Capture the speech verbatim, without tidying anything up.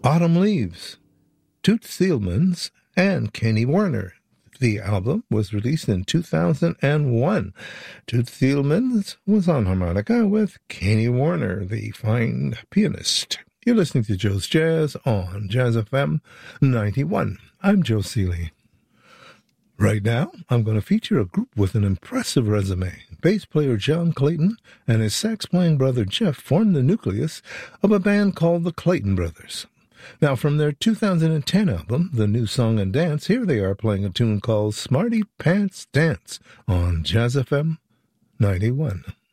Autumn Leaves, Toots Thielemans, and Kenny Werner. The album was released in two thousand one. Toots Thielemans was on harmonica with Kenny Werner, the fine pianist. You're listening to Joe's Jazz on Jazz F M ninety-one. I'm Joe Seeley. Right now, I'm going to feature a group with an impressive resume. Bass player John Clayton and his sax-playing brother Jeff formed the nucleus of a band called the Clayton Brothers. Now, from their two thousand ten album, The New Song and Dance, here they are playing a tune called Smarty Pants Dance on Jazz F M ninety-one.